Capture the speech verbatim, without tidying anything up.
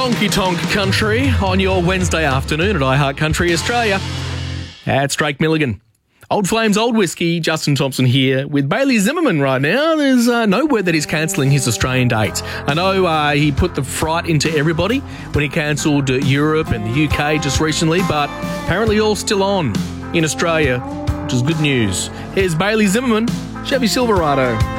Honky Tonk Country on your Wednesday afternoon at iHeart Country Australia. That's Drake Milligan. Old Flames, Old Whiskey, Justin Thompson here with Bailey Zimmerman right now. There's uh, no word that he's cancelling his Australian dates. I know uh, he put the fright into everybody when he cancelled uh, Europe and the U K just recently, but apparently all still on in Australia, which is good news. Here's Bailey Zimmerman, Chevy Silverado.